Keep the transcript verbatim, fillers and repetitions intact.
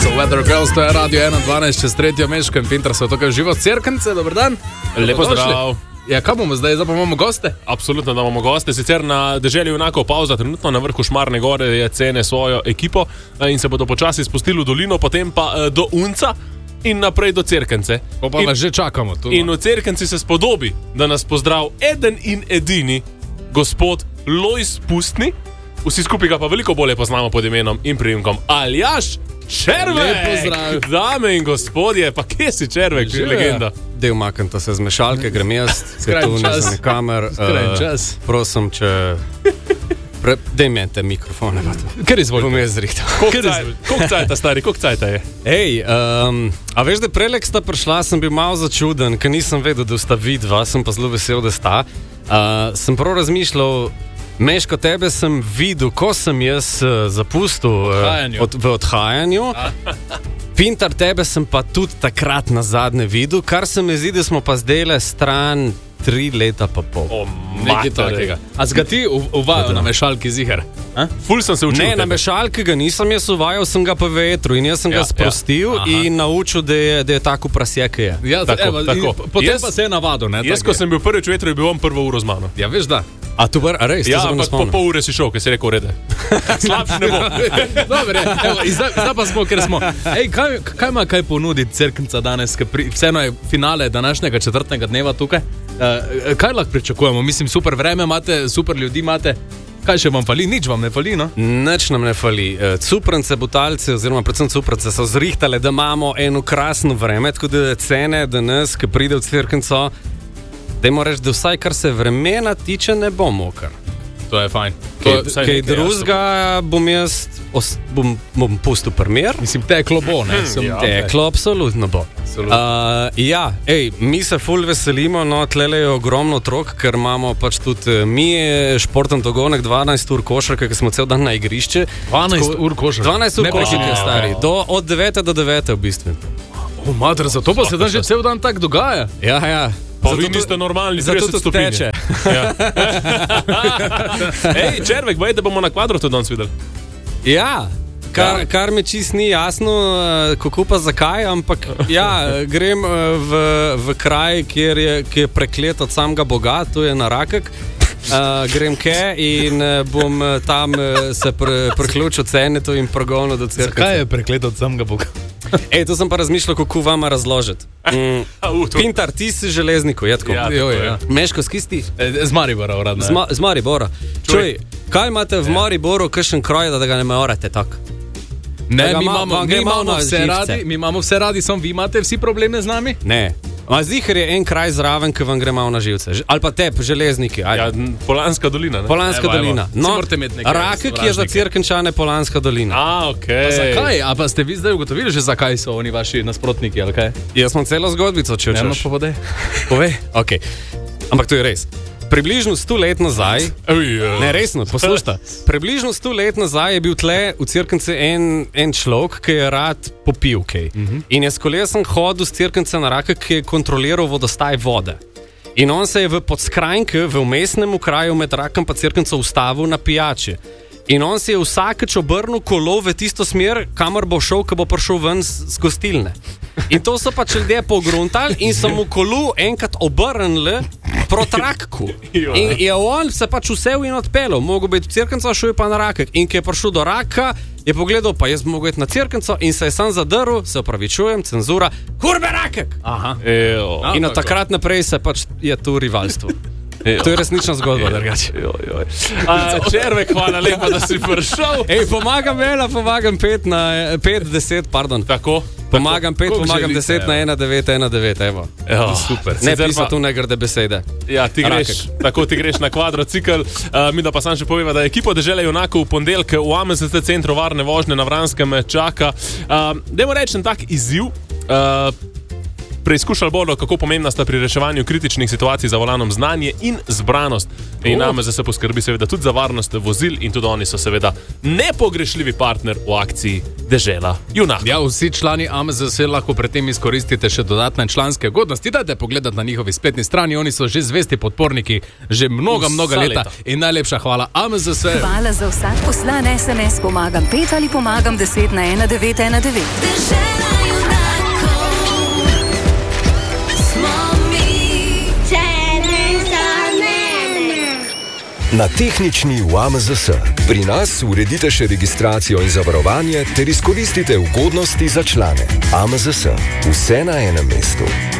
Weather Girls, to je Radio ena dvanajst, čez tretjo Meško in Pintar so tukaj živo v Cerknice, dober dan. Lepo zdrav. Ja, kaj bomo zdaj, zdaj pa imamo goste? Absolutno, da imamo goste, sicer na deželi junakov pauza, trenutno na vrhu Šmarne gore je Cene svojo ekipo in se bodo počasi spustili v dolino, potem pa do Unca in naprej do Cerknice. Pa pa že čakamo tu. In v Cerknici se spodobi, da nas pozdrav eden in edini gospod Lojz Pustni, vsi skupaj ga pa veliko bolje poznamo pod imenom in priimkom Aljaž Červek. Dame in gospodje, pa kje si Červek, že legenda? Del makam to se z mešalke, grem jaz, ker tu nisem kamer. Skrajn čas. Prosim, če... Pre... Dej meni te mikrofone. Ker izvolite. Bom jaz zrihtal. Koliko cajta, stari, koliko cajta je? Ej, um, a veš, da prelek sta prišla, sem bil malo začuden, ker nisem vedel, da sta vidva, sem pa zelo vesel, da sta. Uh, sem prav razmišljal, Meško, tebe sem videl, ko sem jaz uh, zapustil uh, od, v odhajanju. Pintar, tebe sem pa tudi takrat na zadnje videl, kar se mi zdi, da smo pa zdajle stran tri leta pa pol. O, nekaj takega. A zga ti uvajal na mešalki ziher? A? Ful sem se učil. Ne, na mešalki ga nisem jaz uvajal, sem ga pa vetru in jaz sem ja, ga sprostil ja. in naučil, da je, da je tako prasje, ki je. Ja, tako, evo, tako. Potem jaz, pa se je navadil. Ne, jaz, ko sem bil prvič vetru, je bil on prvo uro z mano. Ja, veš da. A tu bar, a res? Ja, ampak po pol ure si šel, ker si rekel urede. Slabš ne bo. Dobre, evo, zdaj, zdaj pa smo, ker smo. Ej, kaj, kaj ima kaj ponuditi Cerknica danes, pri, vseeno je finale današnjega četrtnega dneva tukaj. Uh, kaj lahko pričakujemo? Mislim, super vreme imate, super ljudi imate. Kaj še vam fali? Nič vam ne fali, no? Nič nam ne fali. Cuprance, butalce, oziroma predvsem cuprance so zrihtale, da imamo eno krasno vreme, tako da Cene danes, ki pride v Cerknico, dajmo reči, da vsaj kar se vremena tiče, ne bo mokar. To je fajn. Kaj, kaj drugega bom jaz os, bom, bom pustil primer. Mislim, teklo bo, ne? Sem ja, teklo absolutno bo. Absolutno. Uh, ja, ej, mi se ful veselimo, no, tlele je ogromno otrok, ker imamo pač tudi mi športen dogonek dvanajst ur košarke, ker smo cel dan na igrišče. dvanajst ur košarke? dvanajst ur košarke, stari. Do, od devete do devete v bistvu. O, mater, zato pa se dan že cel dan tak dogaja. Ja, ja. Pa vi niste normalni, trideset stopinje. Ja. Ej, Červek, baj, da bomo na kvadru to danes videli. Ja, kar, kar me čist ni jasno, kako pa zakaj, ampak ja, grem v, v kraj, kjer je, ki je preklet od samega Boga, to je na Rakek. Uh, grem ke in uh, bom uh, tam uh, se pr, priključil Cenetu in progonil do Cerknice. Zakaj je preklet od samega Boga? Ej, to sem pa razmišljal, kako vama razložiti. Mm. Pintar, ti si železniku, je tako? Ja, jo, ja. Meško, s kisti? Z Maribora, uradno. Z, ma, z Maribora. Čuj, kaj imate v ja. Mariboru, kakšen kroj, da ga ne morate tako? Ne, mi ma, imamo, mi imamo vse radi, mi imamo vse radi, samo vi imate vsi probleme z nami? Ne. Ma ziher je en kraj zraven, ki vam gre malo na živce. Ali pa tep, železniki. Ja, Polanska dolina. Ne? Polanska evo, dolina. Evo. No, Rakek je za Cerkničane Polanska dolina. A, okej. Okay. Zakaj? A pa ste vi zdaj ugotovili že, zakaj so oni vaši nasprotniki, ali kaj? Jaz sem celo zgodbico, če hočeš. Ne, no, povej. Povej. Ok. Ampak to je res. Približno sto let nazaj, ne resno, poslušajte, približno sto let nazaj je bil tle v Cerknici en, en človek, ki je rad popil kaj. Uh-huh. In je s kolesom hodil z Cerknice na Rakek, ki je kontroliral vodostaj vode. In on se je v podskrajnke, v umestnem kraju med Rakom pa Cerknico ustavil na pijači. In on se je vsakeč obrnil kolo v tisto smer, kamor bo šel, ko bo prišel ven z, z gostilne. In to so pač ljudje pogruntali in so mu kolo enkrat obrnili proti Rakku. In je on se pač vsel in odpeljal. Mogo biti v Cerknico, šel je pa na Rakek. In ko je prišel do Raka, je pogledal, pa jaz mogo iti na Cerknico in se je sam zadrl, se opravičujem, cenzura, kurbe Rakek! Aha. In od takrat naprej se pač je tu rivalstvo. Ejo. To je resnična zgodba, drugače. Červek, hvala lepa, da si prišel. Ej, pomagam ena, pomagam pet na pet, deset, pardon. Tako. Pomagam pet, pomagam deset na ena, devet, ena, devet, evo. evo. Super. Ne pisa pa tu negrde besede. Ja, ti greš, Rakek. Tako ti greš na kvadrocikl. Uh, mi da pa sam še poveva, da ekipo dežele junakov v ponedeljek v A M Z C centru varne vožnje na Vranskem čaka. Uh, Dajmo reči en tak izziv. Uh, Preizkušali bodo, kako pomembna sta pri reševanju kritičnih situacij za volanom znanje in zbranost. In A M Z S poskrbi seveda tudi za varnost vozil in tudi oni so seveda nepogrešljivi partner v akciji Dežela Junak. Ja, vsi člani A M Z S lahko pri tem izkoristite še dodatne članske ugodnosti. Dajte pogledati na njihovi spletni strani, oni so že zvesti podporniki že mnoga, mnoga leta. leta. In najlepša hvala A M Z S. Hvala za vsak poslan es em es, pomagam pet ali pomagam deset na ena devet ena devet. Dežela junakov smo mi. Na tehnični v A M Z S. Pri nas uredite še registracijo in zavarovanje ter izkoristite ugodnosti za člane. A M Z S. Vse na enem mestu.